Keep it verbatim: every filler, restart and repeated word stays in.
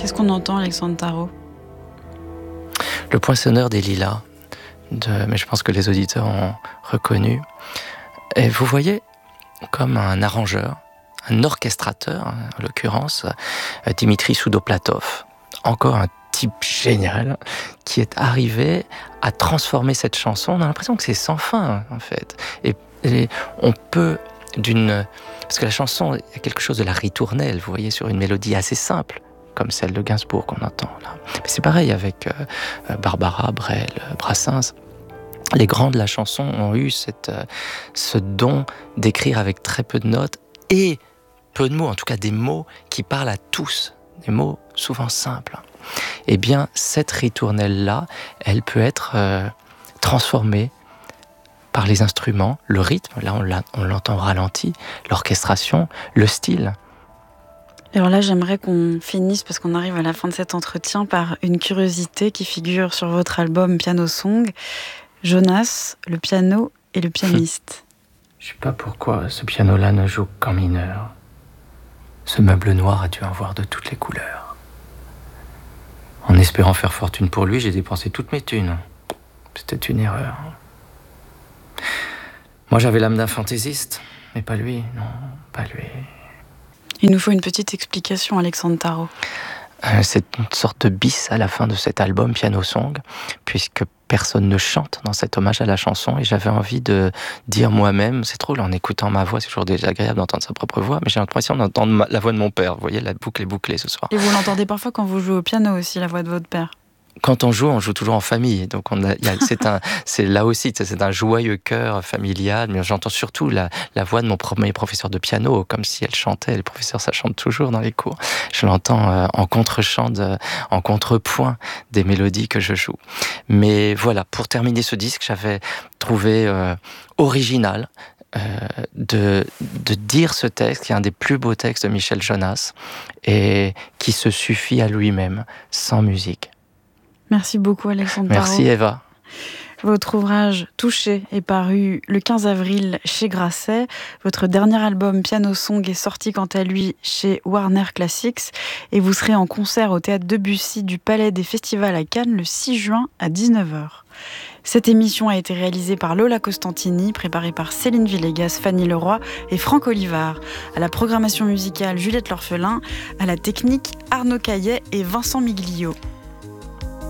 Qu'est-ce qu'on entend, Alexandre Tarot ? Le Poinçonneur des Lilas, de, mais je pense que les auditeurs ont reconnu. Et vous voyez, comme un arrangeur, un orchestrateur, en l'occurrence, Dimitri Soudoplatov, encore un type génial, qui est arrivé à transformer cette chanson. On a l'impression que c'est sans fin, en fait. Et, et on peut, d'une... Parce que la chanson, il y a quelque chose de la ritournelle, vous voyez, sur une mélodie assez simple, comme celle de Gainsbourg qu'on entend là. Mais c'est pareil avec euh, Barbara, Brel, Brassens. Les grands de la chanson ont eu cette, euh, ce don d'écrire avec très peu de notes et peu de mots, en tout cas des mots qui parlent à tous, des mots souvent simples. Eh bien, cette ritournelle-là, elle peut être euh, transformée par les instruments, le rythme, là on, l'a, on l'entend ralenti, l'orchestration, le style. Alors là, j'aimerais qu'on finisse, parce qu'on arrive à la fin de cet entretien, par une curiosité qui figure sur votre album Piano Song. Jonas, le piano et le pianiste. Je ne sais pas pourquoi ce piano-là ne joue qu'en mineur. Ce meuble noir a dû en voir de toutes les couleurs. En espérant faire fortune pour lui, j'ai dépensé toutes mes thunes. C'était une erreur. Moi, j'avais l'âme d'un fantaisiste, mais pas lui, non, pas lui. Il nous faut une petite explication, Alexandre Tarot. Euh, c'est une sorte de bis à la fin de cet album Piano Song, puisque personne ne chante dans cet hommage à la chanson, et j'avais envie de dire moi-même, c'est drôle en écoutant ma voix, c'est toujours désagréable d'entendre sa propre voix, mais j'ai l'impression d'entendre ma, la voix de mon père, vous voyez, la boucle est bouclée ce soir. Et vous l'entendez parfois quand vous jouez au piano aussi, la voix de votre père ? Quand on joue, on joue toujours en famille. Donc on a, y a, c'est un, c'est là aussi, c'est un joyeux chœur familial. Mais j'entends surtout la, la voix de mon premier professeur de piano, comme si elle chantait. Les professeurs, ça chante toujours dans les cours. Je l'entends euh, en contre-chant, de, en contrepoint des mélodies que je joue. Mais voilà, pour terminer ce disque, j'avais trouvé euh, original euh, de, de dire ce texte, qui est un des plus beaux textes de Michel Jonas, et qui se suffit à lui-même, sans musique. Merci beaucoup, Alexandre Tarot. Merci, Eva. Votre ouvrage Touché est paru le quinze avril chez Grasset. Votre dernier album Piano Song est sorti quant à lui chez Warner Classics. Et vous serez en concert au Théâtre Debussy du Palais des Festivals à Cannes le six juin à dix-neuf heures. Cette émission a été réalisée par Lola Costantini, préparée par Céline Villegas, Fanny Leroy et Franck Olivard. À la programmation musicale, Juliette L'Orphelin. À la technique, Arnaud Caillet et Vincent Miglio.